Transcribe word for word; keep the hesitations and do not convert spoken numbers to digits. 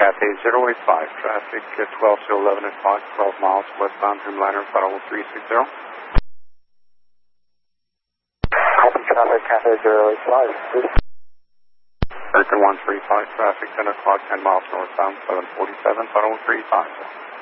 Cathay zero eight five, traffic at twelve to eleven o'clock, twelve miles westbound Dreamliner, Flight three six zero. Copy traffic, Cathay zero eight five. American one three five, traffic ten o'clock, ten miles northbound, seven forty-seven, Flight three five.